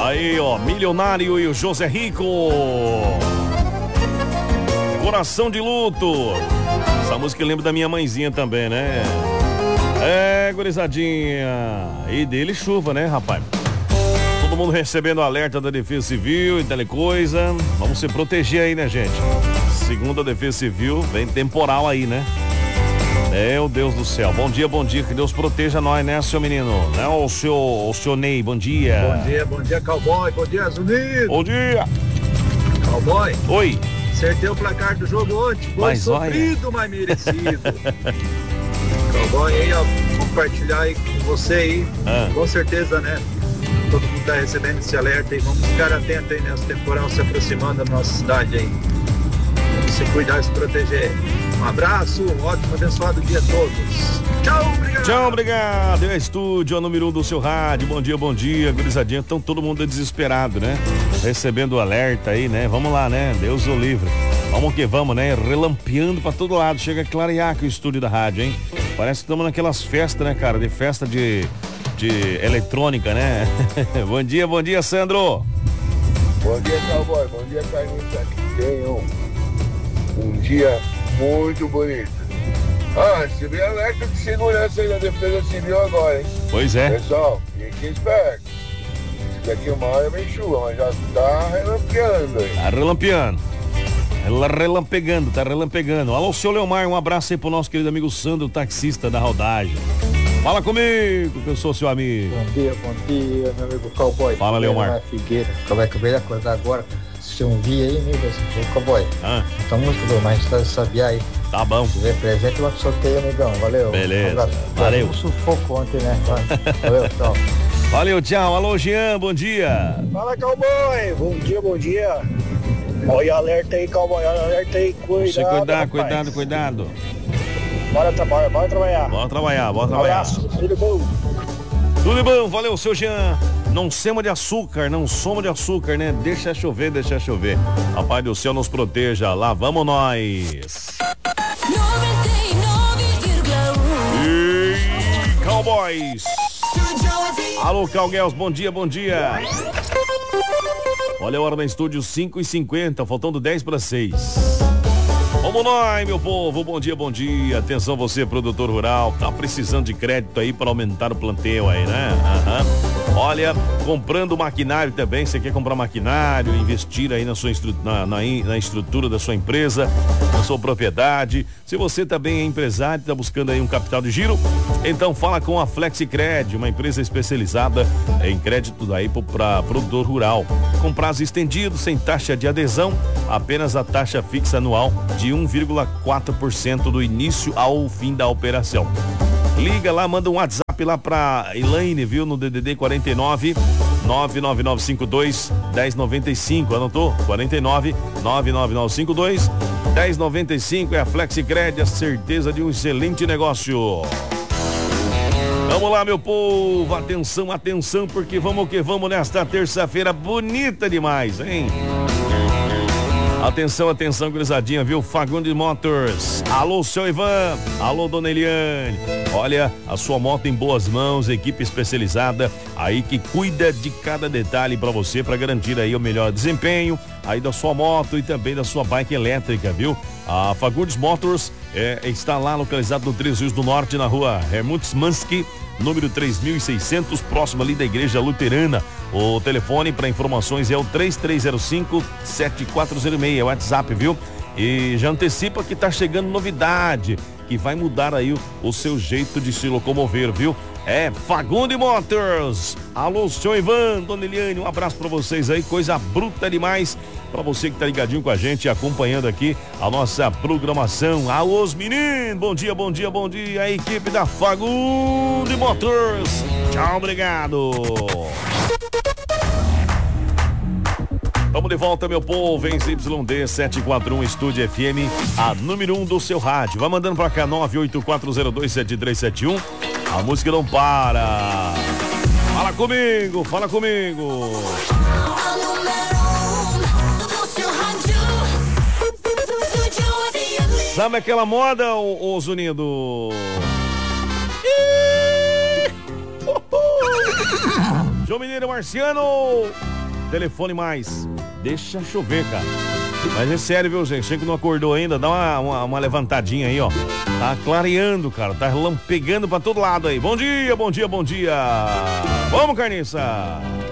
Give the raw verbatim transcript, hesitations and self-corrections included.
Aí, ó, Milionário e o José Rico. Coração de Luto. Essa música lembra da minha mãezinha também, né? É, gurizadinha. E dele chuva, né, rapaz? Todo mundo recebendo alerta da Defesa Civil e tal coisa. Vamos se proteger aí, né, gente? Segundo a Defesa Civil, vem temporal aí, né? Meu Deus do céu. Bom dia, bom dia. Que Deus proteja nós, né, seu menino? Né, o seu, o seu Ney, bom dia. Bom dia, bom dia, cowboy. Bom dia, Zunido. Bom dia. Cowboy. Oi. Acertei o placar do jogo ontem. Gol mas sofrido, olha. Mas merecido. Cowboy aí, ó. Compartilhar aí com você aí. Ah. Com certeza, né? Todo mundo tá recebendo esse alerta aí. Vamos ficar atentos aí, né? Os temporal se aproximando da nossa cidade aí. Vamos se cuidar e se proteger. Um abraço, um ótimo, abençoado dia a todos. Tchau, obrigado. Tchau, obrigado. É estúdio, a número um do seu rádio. Bom dia, bom dia, gurizadinha. Então todo mundo é desesperado, né? Recebendo o alerta aí, né? Vamos lá, né? Deus o livre. Vamos que vamos, né? Relampeando pra todo lado. Chega a clarear aqui o estúdio da rádio, hein? Parece que estamos naquelas festas, né, cara? De festa de, de eletrônica, né? Bom dia, bom dia, Sandro. Bom dia, cowboy. Bom dia, Carlinhos. Aqui tem um, um dia muito bonito. Ah, recebi alerta de segurança aí da Defesa Civil agora, hein? Pois é. Pessoal, fiquem espertos. Isso daqui uma hora vem chuva, mas já tá relampeando aí. Tá relampeando. Ela relampegando, tá relampegando. Alô, seu Leomar, um abraço aí pro nosso querido amigo Sandro, taxista da rodagem. Fala comigo, que eu sou seu amigo. Bom dia, bom dia, meu amigo cowboy. Fala, Leomar. Figueira, como é que eu veio acordar agora? Se eu vi aí, meu Deus, cowboy. Ah. Essa música do Magistrado Sabiá aí. Tá bom. Se tiver presente, eu sorteio, amigão. Valeu. Beleza. Um valeu. Um sufoco ontem, né? Valeu, tchau. Valeu, tchau. Alô, Jean, bom dia. Fala, cowboy. Bom dia, bom dia. Olha, alerta aí, cowboy. Olha, alerta aí. Cuidado. Você cuidar, rapaz. cuidado, cuidado. Bora, bora, bora trabalhar. Bora trabalhar, bora trabalhar. Um abraço, tudo bom. Tudo bom, valeu, seu Jean. Não sema de açúcar, não soma de açúcar, né? Deixa chover, deixa chover. Papai do céu nos proteja. Lá vamos nós. E Cowboys. Alô, Calguels, bom dia, bom dia. Olha a hora no estúdio, cinco e cinquenta, faltando dez para seis. Vamos nós, meu povo, bom dia, bom dia. Atenção você, produtor rural, tá precisando de crédito aí para aumentar o plantel aí, né? Uhum. Olha, comprando maquinário também, você quer comprar maquinário, investir aí na sua estru- na, na, na estrutura da sua empresa, na sua propriedade. Se você também é empresário e está buscando aí um capital de giro, então fala com a Flexicred, uma empresa especializada em crédito aí para produtor rural. Com prazo estendido, sem taxa de adesão, apenas a taxa fixa anual de um vírgula quatro por cento do início ao fim da operação. Liga lá, manda um WhatsApp lá pra Elaine, viu? No D D D quarenta e nove, nove nove nove cinco dois, um zero nove cinco. Anotou? quarenta e nove, nove nove nove cinco dois, um zero nove cinco. É a Flexicred, a certeza de um excelente negócio. Vamos lá, meu povo. Atenção, atenção, porque vamos que vamos nesta terça-feira bonita demais, hein? Atenção, atenção, gurizadinha, viu? Fagundes Motors. Alô, seu Ivan. Alô, dona Eliane. Olha, a sua moto em boas mãos, equipe especializada aí que cuida de cada detalhe para você, para garantir aí o melhor desempenho aí da sua moto e também da sua bike elétrica, viu? A Fagundes Motors é, está lá localizado no Três Rios do Norte, na rua Hermuth Mansky, número três mil e seiscentos, próximo ali da Igreja Luterana. O telefone para informações é o três três zero cinco, sete quatro zero seis, é o WhatsApp, viu? E já antecipa que tá chegando novidade, que vai mudar aí o, o seu jeito de se locomover, viu? É Fagundes Motors. Alô, senhor Ivan, dona Eliane, um abraço para vocês aí, coisa bruta demais para você que tá ligadinho com a gente, acompanhando aqui a nossa programação. Alô, os meninos, bom dia, bom dia, bom dia, a equipe da Fagundes Motors. Tchau, obrigado. Vamos de volta, meu povo, em Y D sete quatro um Estúdio F M, a número um do seu rádio. Vai mandando pra cá, nove oito quatro zero dois sete três sete um. A música não para. Fala comigo, fala comigo. Sabe aquela moda, ô, ô Zunido? João Mineiro Marciano. telefone mais. Deixa chover, cara. Mas é sério, viu, gente? Chico não acordou ainda, dá uma, uma, uma levantadinha aí, ó. Tá clareando, cara, tá lampegando pra todo lado aí. Bom dia, bom dia, bom dia. Vamos, Carniça.